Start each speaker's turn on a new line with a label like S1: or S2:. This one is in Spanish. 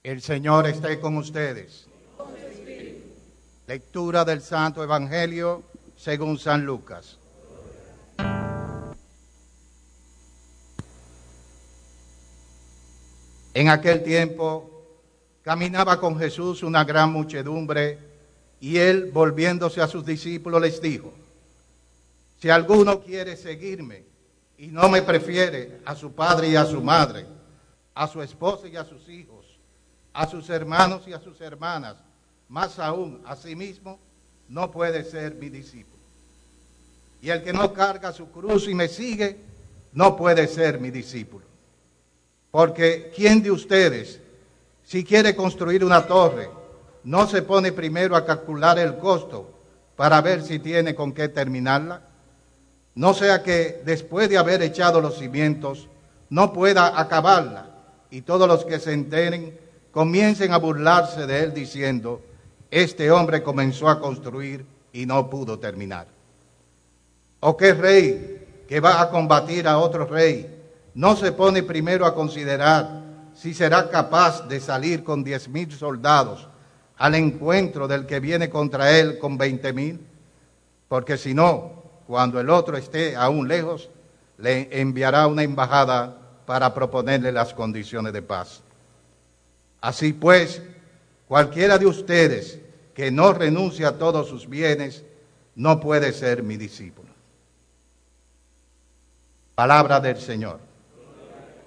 S1: El Señor esté con ustedes. Lectura del Santo Evangelio según San Lucas. En aquel tiempo caminaba con Jesús una gran muchedumbre, y él, volviéndose a sus discípulos, les dijo: si alguno quiere seguirme y no me prefiere a su padre y a su madre, a su esposa y a sus hijos, a sus hermanos y a sus hermanas, más aún a sí mismo, no puede ser mi discípulo. Y el que no carga su cruz y me sigue, no puede ser mi discípulo. Porque ¿quién de ustedes, si quiere construir una torre, no se pone primero a calcular el costo para ver si tiene con qué terminarla? No sea que después de haber echado los cimientos no pueda acabarla, y todos los que se enteren comiencen a burlarse de él diciendo: este hombre comenzó a construir y no pudo terminar. ¿O qué rey que va a combatir a otro rey no se pone primero a considerar si será capaz de salir con 10,000 soldados al encuentro del que viene contra él con 20,000? Porque si no, cuando el otro esté aún lejos, le enviará una embajada para proponerle las condiciones de paz. Así pues, cualquiera de ustedes que no renuncie a todos sus bienes, no puede ser mi discípulo. Palabra del Señor.